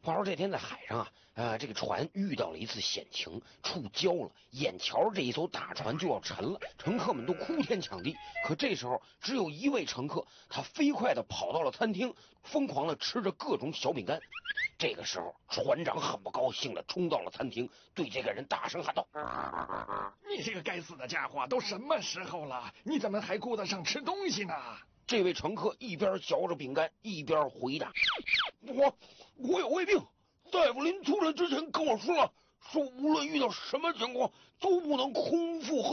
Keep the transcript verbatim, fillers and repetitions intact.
话说这天在海上啊，呃，这个船遇到了一次险情，触礁了。眼瞧这一艘大船就要沉了，乘客们都哭天抢地。可这时候只有一位乘客，他飞快地跑到了餐厅，疯狂地吃着各种小饼干。这个时候，船长很不高兴地冲到了餐厅，对这个人大声喊道：“ 你这个该死的家伙，都什么时候了，你怎么还顾得上吃东西呢？” 这位乘客一边嚼着饼干，一边回答：“我我有胃病，大夫临出诊之前跟我说了，说无论遇到什么情况都不能空腹喝